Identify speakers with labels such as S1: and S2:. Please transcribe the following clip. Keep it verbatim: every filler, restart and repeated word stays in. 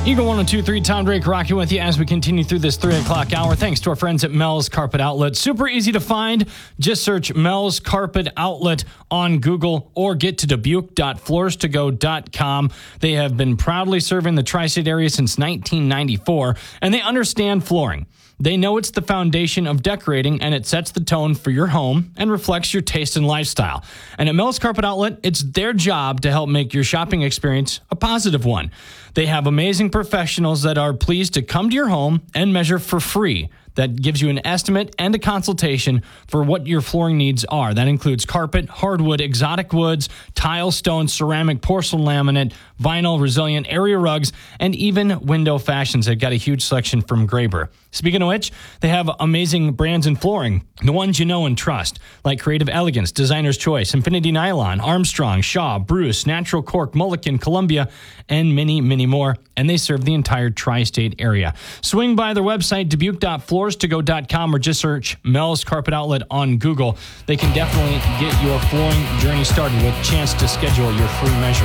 S1: Eagle one oh two point three, Tom Drake rocking with you as we continue through this three o'clock hour. Thanks to our friends at Mel's Carpet Outlet. Super easy to find. Just search Mel's Carpet Outlet on Google or get to dubuque dot floors to go dot com. They have been proudly serving the tri-state area since nineteen ninety-four, and they understand flooring. They know it's the foundation of decorating, and it sets the tone for your home and reflects your taste and lifestyle. And at Mel's Carpet Outlet, it's their job to help make your shopping experience a positive one. They have amazing professionals that are pleased to come to your home and measure for free. That gives you an estimate and a consultation for what your flooring needs are. That includes carpet, hardwood, exotic woods, tile, stone, ceramic, porcelain, laminate, vinyl, resilient, area rugs, and even window fashions. They've got a huge selection from Graber. Speaking of which, they have amazing brands in flooring, the ones you know and trust, like Creative Elegance, Designer's Choice, Infinity Nylon, Armstrong, Shaw, Bruce, Natural Cork, Mullican, Columbia, and many, many more. And they serve the entire tri-state area. Swing by their website, dubuque dot floors to go dot com, or just search Mel's Carpet Outlet on Google. They can definitely get your flooring journey started with a chance to schedule your free measure.